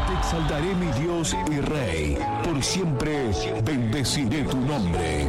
Te exaltaré, mi Dios y Rey, por siempre bendeciré tu nombre.